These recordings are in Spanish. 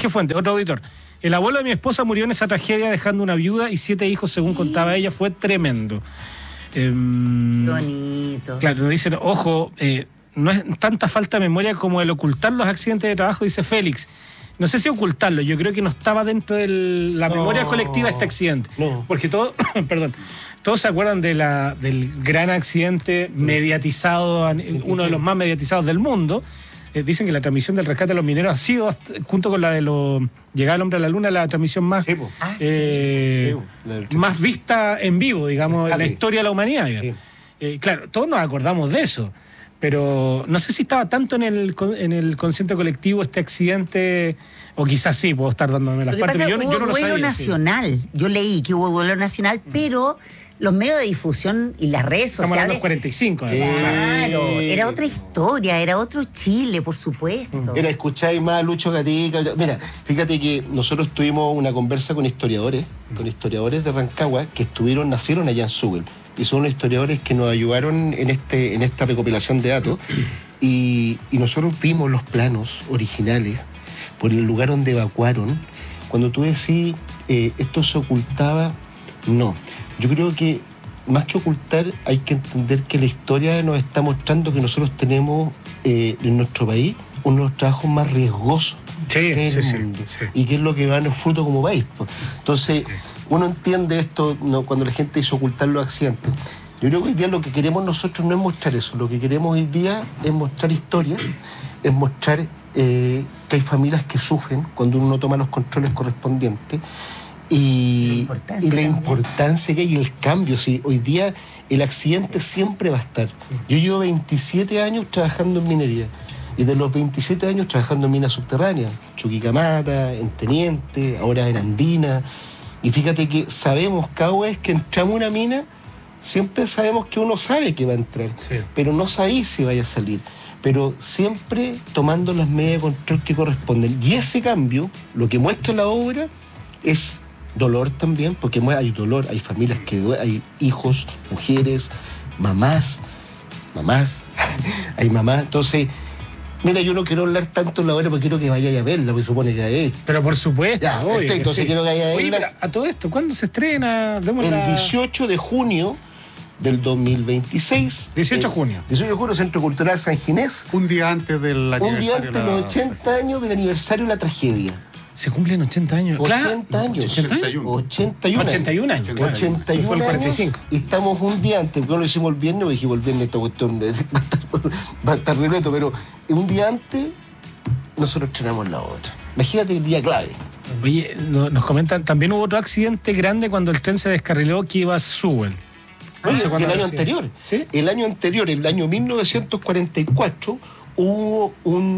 Jorge Fuentes, otro auditor. El abuelo de mi esposa murió en esa tragedia dejando una viuda y 7 hijos, según contaba ella. Fue tremendo. Bonito. Claro, nos dicen, ojo, no es tanta falta de memoria como el ocultar los accidentes de trabajo, dice Félix. No sé si ocultarlo, yo creo que no estaba dentro de la memoria colectiva este accidente. No. Porque todos se acuerdan del gran accidente mediatizado, uno de los más mediatizados del mundo. Dicen que la transmisión del rescate de los mineros ha sido, junto con la de llegar al hombre a la luna, la transmisión más, más vista en vivo, digamos, en la historia de la humanidad. Sí. Claro, todos nos acordamos de eso. Pero no sé si estaba tanto en el consciente colectivo este accidente, o quizás sí, puedo estar dándome las partes. Hubo duelo nacional. Sí. Yo leí que hubo duelo nacional, pero los medios de difusión y las redes sociales... Estamos hablando de los 45. Claro, era otra historia, era otro Chile, por supuesto. Era, escucháis más a Lucho Gatica. Mira, fíjate que nosotros tuvimos una conversa con historiadores de Rancagua que nacieron allá en Sewell. Y son los historiadores que nos ayudaron en esta recopilación de datos. Y nosotros vimos los planos originales por el lugar donde evacuaron. Cuando tú decís, esto se ocultaba, no. Yo creo que más que ocultar, hay que entender que la historia nos está mostrando que nosotros tenemos en nuestro país uno de los trabajos más riesgosos del mundo. Sí. Y que es lo que da el fruto como país. Entonces, uno entiende esto cuando la gente dice ocultar los accidentes. Yo creo que hoy día lo que queremos nosotros no es mostrar eso. Lo que queremos hoy día es mostrar historia, es mostrar que hay familias que sufren cuando uno no toma los controles correspondientes. Y la importancia que hay y el cambio. Sí, hoy día el accidente siempre va a estar. Yo llevo 27 años trabajando en minería. Y de los 27 años trabajando en minas subterráneas. Chuquicamata, en Teniente, ahora en Andina. Y fíjate que sabemos cada vez que entramos a una mina, siempre sabemos que uno sabe que va a entrar. Sí. Pero no sabéis si vaya a salir. Pero siempre tomando las medidas de control que corresponden. Y ese cambio, lo que muestra la obra, es dolor también, porque hay dolor, hay familias hay hijos, mujeres, mamás, hay mamás. Entonces, mira, yo no quiero hablar tanto en la obra porque quiero que vayáis a verla, porque supone que es. Pero por supuesto, ya, obvio, entonces quiero que vayáis a verla. Oye, pero a todo esto, ¿cuándo se estrena? El 18 de junio del 2026. 18 de junio. 18 de junio, Centro Cultural San Ginés. Un día antes del aniversario. Un día antes de los 80 años del aniversario de la tragedia. Se cumplen 80 años. 80 años. 81 años. 81 fue el 45. Años, y estamos un día antes, porque no lo hicimos el viernes, porque dijimos el viernes esta cuestión va a estar repleto, pero un día antes nosotros estrenamos la otra. Imagínate el día clave. Oye, nos comentan, también hubo otro accidente grande cuando el tren se descarriló que iba a Sewell. El año anterior. ¿Sí? El año anterior, el año 1944, hubo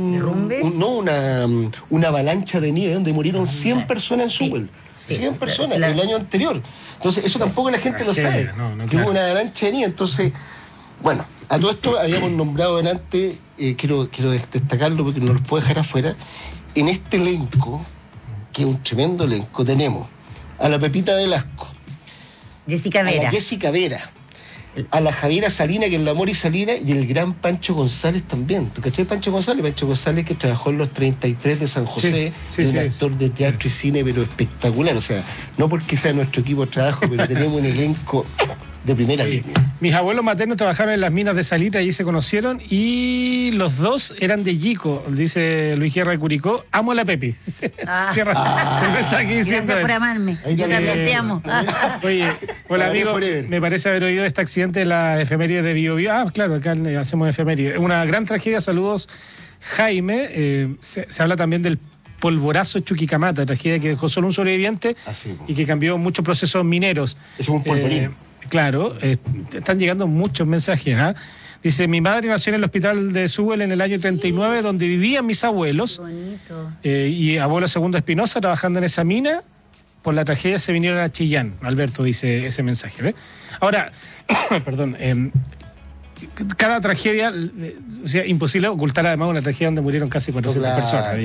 una avalancha de nieve donde murieron 100 personas en Sewell. 100 personas el año anterior. Entonces, eso tampoco la gente lo sabe. Que hubo una avalancha de nieve. Entonces, bueno, a todo esto habíamos nombrado delante, quiero destacarlo porque no los puedo dejar afuera. En este elenco, que es un tremendo elenco, tenemos a la Pepita Velasco, Jessica Vera. A la Jessica Vera, a la Javiera Salina, que es la Mori Salina, y el gran Pancho González también. ¿Tú cachai Pancho González? Pancho González, que trabajó en los 33 de San José, un actor de teatro y cine, pero espectacular. O sea, no porque sea nuestro equipo de trabajo, pero tenemos un elenco de primera línea. Mis abuelos maternos trabajaron en las minas de Salita y se conocieron, y los dos eran de Yico, dice Luis Guerra de Curicó. Amo a la Pepi. Cierra el mensaje diciendo. Gracias por amarme. Yo también te amo. Oye, hola amigo, me parece haber oído este accidente de la efeméride de Bio Bio. Ah, claro, acá hacemos efeméride. Una gran tragedia, saludos Jaime. Se habla también del polvorazo Chuquicamata, tragedia que dejó solo un sobreviviente y que cambió muchos procesos mineros. Es un polvorín. Claro, están llegando muchos mensajes. Dice, mi madre nació en el hospital de Sewell en el año 39, donde vivían mis abuelos. Bonito. Y abuelo Segundo Espinosa trabajando en esa mina. Por la tragedia se vinieron a Chillán. Alberto dice ese mensaje. ¿Ve? Ahora, perdón, cada tragedia, o sea, imposible ocultar además una tragedia donde murieron casi 400 personas.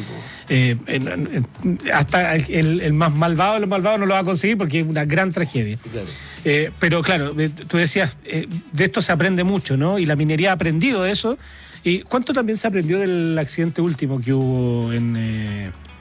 Hasta el más malvado de los malvados no lo va a conseguir porque es una gran tragedia. Claro. Pero claro, tú decías, de esto se aprende mucho, ¿no? Y la minería ha aprendido de eso. ¿Y cuánto también se aprendió del accidente último que hubo en